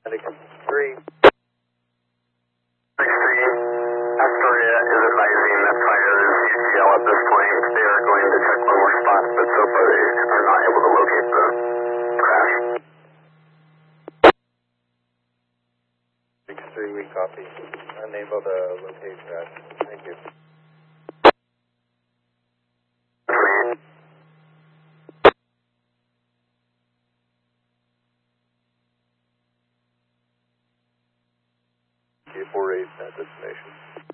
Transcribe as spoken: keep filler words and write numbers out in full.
Three. Astoria is advising that fire is U C L at this point. They are going to check one more spot, but so far they are not able to locate the crash. six three, we copy. Unable to locate crash. Thank you. four eight at destination.